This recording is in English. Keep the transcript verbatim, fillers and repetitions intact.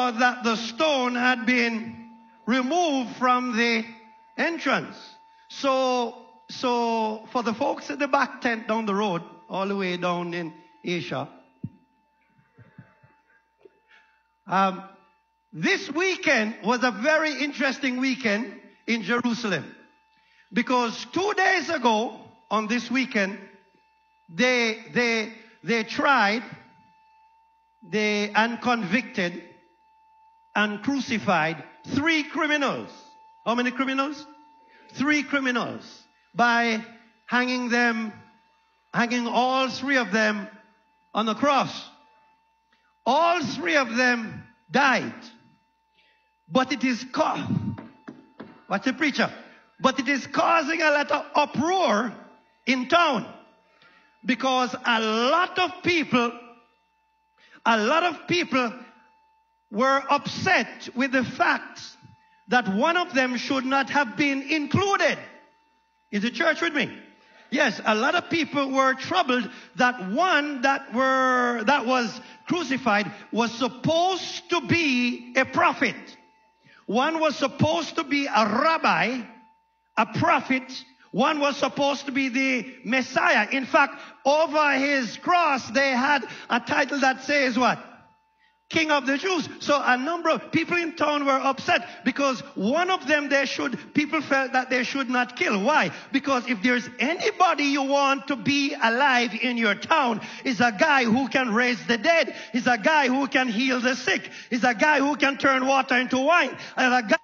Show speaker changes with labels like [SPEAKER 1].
[SPEAKER 1] saw that the stone had been removed from the entrance. So, so for the folks at the back tent down the road, all the way down in Asia, um, this weekend was a very interesting weekend in Jerusalem. Because two days ago, on this weekend, they, they, they tried, they and convicted and crucified three criminals. How many criminals? Three criminals. By hanging them, hanging all three of them on the cross. All three of them died. But it is called, what's the preacher? But it is causing a lot of uproar in town. Because a lot of people, a lot of people were upset with the fact that one of them should not have been included. Is the church with me? Yes, a lot of people were troubled that one that were that was crucified was supposed to be a prophet. One was supposed to be a rabbi, a prophet. One was supposed to be the Messiah. In fact, over his cross, they had a title that says what? King of the Jews. So a number of people in town were upset because one of them they should, people felt that they should not kill. Why? Because if there's anybody you want to be alive in your town, is a guy who can raise the dead. Is a guy who can heal the sick. Is a guy who can turn water into wine. And a guy